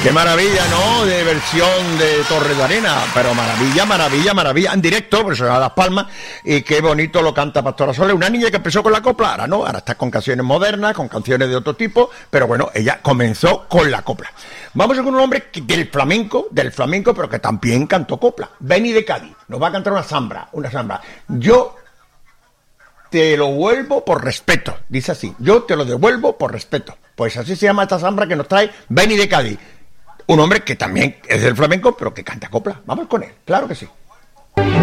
Qué maravilla, ¿no? De versión de Torre de Arena, pero maravilla, maravilla, maravilla, en directo, por eso a Las Palmas, y qué bonito lo canta Pastora Soler, una niña que empezó con la copla, ahora no, ahora está con canciones modernas, con canciones de otro tipo, pero bueno, ella comenzó con la copla. Vamos a con un hombre del flamenco, pero que también cantó copla, Beni de Cádiz, nos va a cantar una zambra, yo te lo vuelvo por respeto, dice así, yo te lo devuelvo por respeto, pues así se llama esta zambra que nos trae Beni de Cádiz. Un hombre que también es del flamenco, pero que canta copla. Vamos con él, claro que sí.